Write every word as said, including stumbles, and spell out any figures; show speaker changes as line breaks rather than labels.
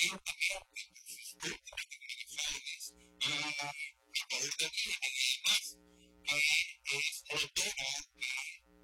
quiero cambiar el sistema de exámenes y mi poder de vida y demás, que es lo tema